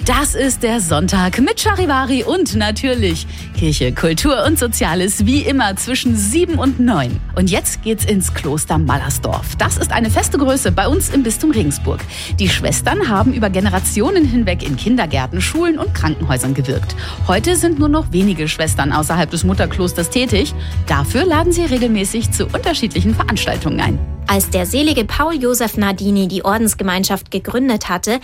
Das ist der Sonntag mit Charivari und natürlich Kirche, Kultur und Soziales wie immer zwischen 7 und 9. Und jetzt geht's ins Kloster Mallersdorf. Das ist eine feste Größe bei uns im Bistum Regensburg. Die Schwestern haben über Generationen hinweg in Kindergärten, Schulen und Krankenhäusern gewirkt. Heute sind nur noch wenige Schwestern außerhalb des Mutterklosters tätig. Dafür laden sie regelmäßig zu unterschiedlichen Veranstaltungen ein. Als der selige Paul Josef Nardini die Ordensgemeinschaft gegründet hatte,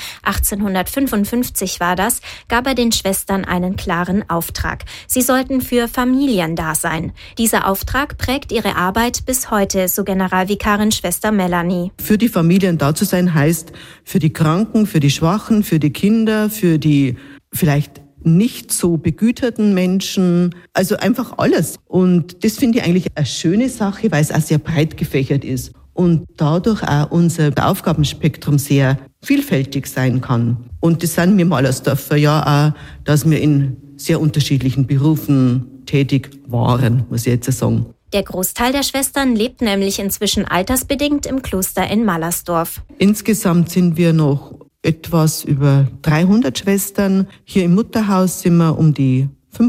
1855 war das, gab er den Schwestern einen klaren Auftrag. Sie sollten für Familien da sein. Dieser Auftrag prägt ihre Arbeit bis heute, so Generalvikarin Schwester Melanie. Für die Familien da zu sein heißt, für die Kranken, für die Schwachen, für die Kinder, für die vielleicht nicht so begüterten Menschen, also einfach alles. Und das finde ich eigentlich eine schöne Sache, weil es auch sehr breit gefächert ist und dadurch auch unser Aufgabenspektrum sehr vielfältig sein kann. Und das sind wir Mallersdorfer ja auch, dass wir in sehr unterschiedlichen Berufen tätig waren, muss ich jetzt sagen. Der Großteil der Schwestern lebt nämlich inzwischen altersbedingt im Kloster in Mallersdorf. Insgesamt sind wir noch etwas über 300 Schwestern. Hier im Mutterhaus sind wir um die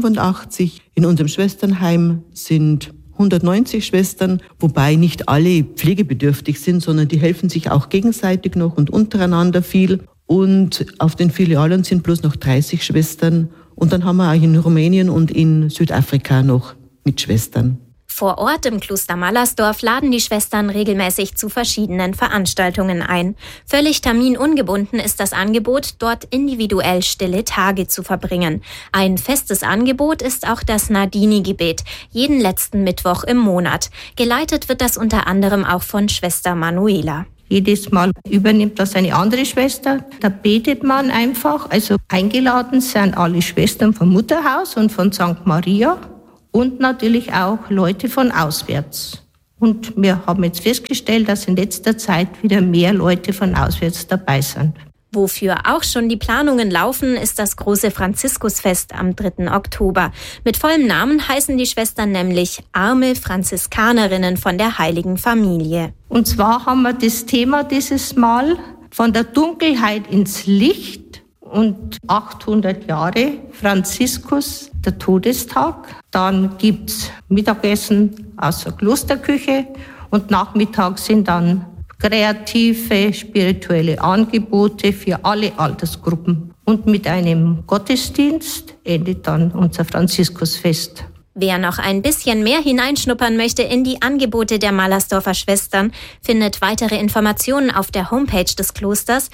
85. In unserem Schwesternheim sind 190 Schwestern, wobei nicht alle pflegebedürftig sind, sondern die helfen sich auch gegenseitig noch und untereinander viel. Und auf den Filialen sind bloß noch 30 Schwestern. Und dann haben wir auch in Rumänien und in Südafrika noch Mitschwestern. Vor Ort im Kloster Mallersdorf laden die Schwestern regelmäßig zu verschiedenen Veranstaltungen ein. Völlig terminungebunden ist das Angebot, dort individuell stille Tage zu verbringen. Ein festes Angebot ist auch das Nardini-Gebet, jeden letzten Mittwoch im Monat. Geleitet wird das unter anderem auch von Schwester Manuela. Jedes Mal übernimmt das eine andere Schwester. Da betet man einfach. Also eingeladen sind alle Schwestern vom Mutterhaus und von St. Maria. Und natürlich auch Leute von auswärts. Und wir haben jetzt festgestellt, dass in letzter Zeit wieder mehr Leute von auswärts dabei sind. Wofür auch schon die Planungen laufen, ist das große Franziskusfest am 3. Oktober. Mit vollem Namen heißen die Schwestern nämlich Arme Franziskanerinnen von der Heiligen Familie. Und zwar haben wir das Thema dieses Mal von der Dunkelheit ins Licht. Und 800 Jahre Franziskus, der Todestag. Dann gibt's Mittagessen aus der Klosterküche und nachmittags sind dann kreative, spirituelle Angebote für alle Altersgruppen. Und mit einem Gottesdienst endet dann unser Franziskusfest. Wer noch ein bisschen mehr hineinschnuppern möchte in die Angebote der Mallersdorfer Schwestern, findet weitere Informationen auf der Homepage des Klosters,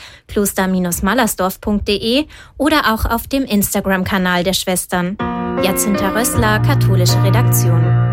kloster-mallersdorf.de oder auch auf dem Instagram-Kanal der Schwestern. Jacinta Rössler, katholische Redaktion.